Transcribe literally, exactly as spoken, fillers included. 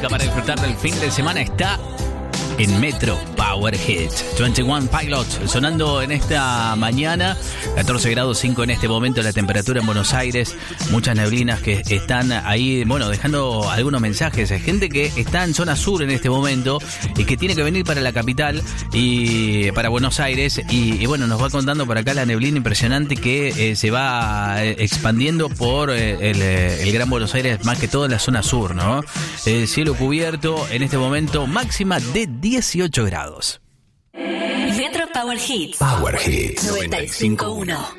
música para disfrutar del fin de semana está en Metro Power Hits. veintiuno Pilots sonando en esta mañana. catorce grados cinco en este momento la temperatura en Buenos Aires. Muchas neblinas que están ahí, bueno, dejando algunos mensajes. Hay gente que está en zona sur en este momento y que tiene que venir para la capital y para Buenos Aires. Y, y bueno, nos va contando por acá la neblina impresionante que eh, se va expandiendo por eh, el, el Gran Buenos Aires, más que todo en la zona sur, ¿no? El cielo cubierto en este momento, máxima de dieciocho grados. Metro Power Hits. Power Hits noventa y cinco punto uno.